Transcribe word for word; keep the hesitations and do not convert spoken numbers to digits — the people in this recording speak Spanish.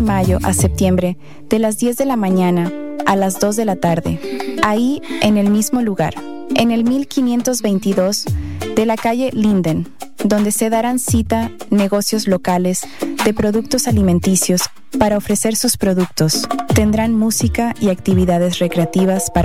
mayo a septiembre, de las diez de la mañana a las dos de la tarde, ahí en el mismo lugar, en el mil quinientos veintidós de la calle Linden, donde se darán cita negocios locales de productos alimenticios para ofrecer sus productos. Tendrán música y actividades recreativas para